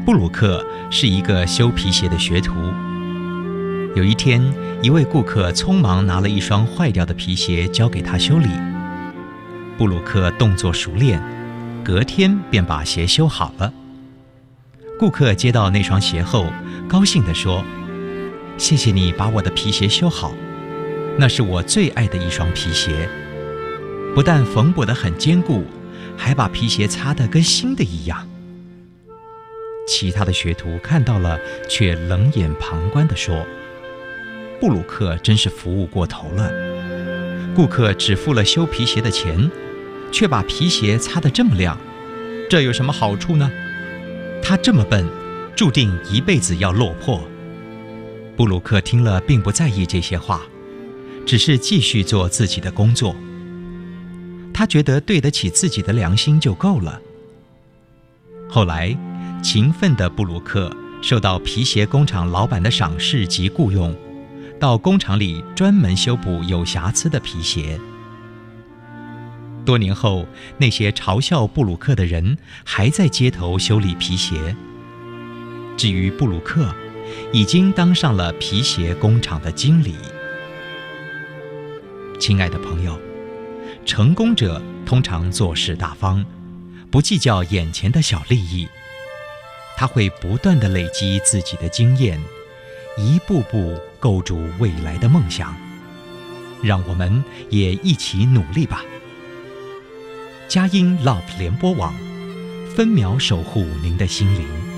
布鲁克是一个修皮鞋的学徒。有一天，一位顾客匆忙拿了一双坏掉的皮鞋交给他修理。布鲁克动作熟练，隔天便把鞋修好了。顾客接到那双鞋后，高兴地说：“谢谢你把我的皮鞋修好，那是我最爱的一双皮鞋。不但缝补得很坚固，还把皮鞋擦得跟新的一样。”其他的学徒看到了，却冷眼旁观地说：“布鲁克真是服务过头了。顾客只付了修皮鞋的钱，却把皮鞋擦得这么亮，这有什么好处呢？他这么笨，注定一辈子要落魄。”布鲁克听了并不在意这些话，只是继续做自己的工作。他觉得对得起自己的良心就够了。后来，勤奋的布鲁克受到皮鞋工厂老板的赏识及雇用，到工厂里专门修补有瑕疵的皮鞋。多年后，那些嘲笑布鲁克的人还在街头修理皮鞋。至于布鲁克，已经当上了皮鞋工厂的经理。亲爱的朋友，成功者通常做事大方，不计较眼前的小利益。他会不断地累积自己的经验，一步步构筑未来的梦想。让我们也一起努力吧。佳音 Love 联播网，分秒守护您的心灵。